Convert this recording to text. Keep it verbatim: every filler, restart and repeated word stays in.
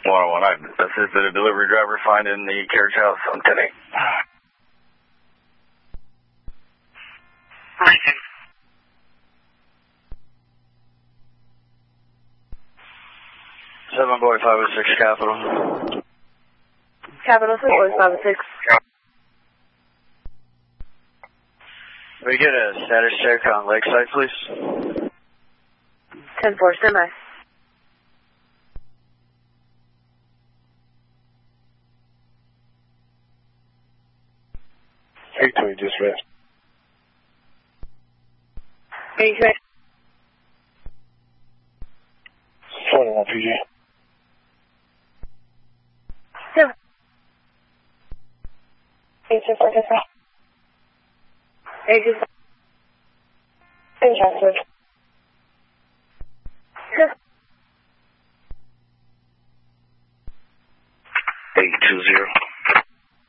one oh one, I assisted a delivery driver finding the carriage house on ten eight. Lincoln. seven boy five oh six Capital. Capital six boy five oh six. We get a status check on Lakeside, please. ten four, stand by. eight twenty dispatch. eight twenty. twenty-one P G. Two. eight two four dispatch. eight two four. eight transferred. eight two zero.